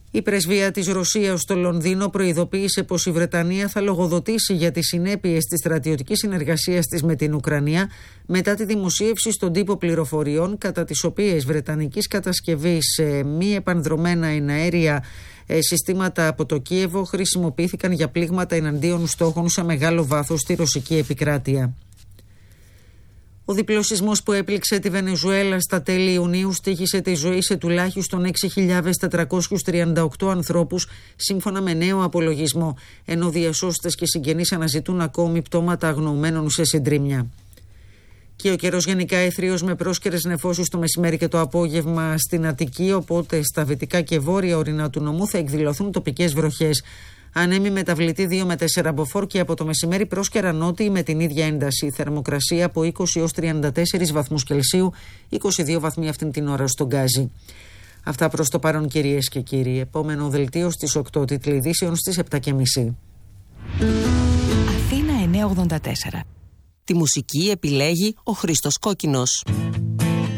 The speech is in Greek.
Η πρεσβεία της Ρωσίας στο Λονδίνο προειδοποίησε πως η Βρετανία θα λογοδοτήσει για τις συνέπειες της στρατιωτικής συνεργασίας της με την Ουκρανία μετά τη δημοσίευση στον τύπο πληροφοριών κατά τις οποίες βρετανικής κατασκευής μη επανδρομένα εναέρια συστήματα από το Κίεβο χρησιμοποιήθηκαν για πλήγματα εναντίον στόχων σε μεγάλο βάθος στη ρωσική επικράτεια. Ο διπλός σεισμός που έπληξε τη Βενεζουέλα στα τέλη Ιουνίου στοίχησε τη ζωή σε τουλάχιστον 6.438 ανθρώπους, σύμφωνα με νέο απολογισμό, ενώ διασώστες και συγγενείς αναζητούν ακόμη πτώματα αγνοωμένων σε συντρίμμια. Και ο καιρός γενικά αιθρίος με πρόσκαιρες νεφώσεις το μεσημέρι και το απόγευμα στην Αττική, οπότε στα δυτικά και βόρεια ορεινά του νομού θα εκδηλωθούν τοπικές βροχές. Ανέμει μεταβλητή 2 με 4 μποφόρ και από το μεσημέρι πρόσκαιρα νότιοι με την ίδια ένταση. Θερμοκρασία από 20 έως 34 βαθμούς Κελσίου, 22 βαθμοί αυτήν την ώρα στον Γκάζι. Αυτά προς το παρόν, κυρίες και κύριοι. Επόμενο δελτίο στις 8, τίτλοι ειδήσεων στις 7:30. Αθήνα 984. Τη μουσική επιλέγει ο Χρήστος Κόκκινος.